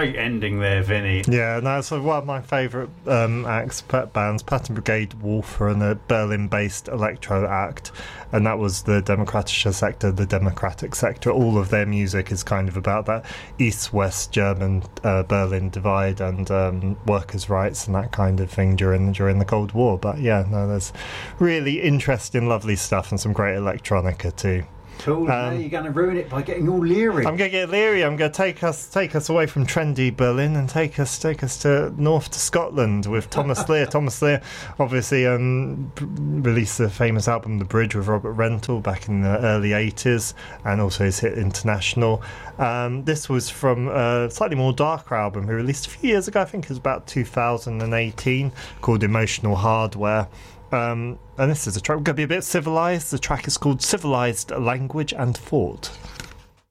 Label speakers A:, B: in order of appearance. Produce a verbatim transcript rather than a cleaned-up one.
A: great ending there, Vinny.
B: Yeah, no, so one of my favourite um, acts, pet bands, Pattern Brigade Wolf, are in a Berlin-based electro act, and that was the Demokratische Sector, the democratic sector. All of their music is kind of about that East-West German uh, Berlin divide and um, workers' rights and that kind of thing during during the Cold War. But yeah, no, there's really interesting, lovely stuff and some great electronica too.
A: Cool. Um, you're going to ruin it by getting all leery.
B: I'm going to get leery. I'm going to take us take us away from trendy Berlin and take us take us to north to Scotland with Thomas Lear. Thomas Lear obviously um, released the famous album The Bridge with Robert Rental back in the early eighties, and also his hit International. Um, this was from a slightly more darker album he released a few years ago. I think it was about two thousand eighteen, called Emotional Hardware. Um, and this is a track, we're going to be a bit civilised. The track is called Civilised Language and Thought.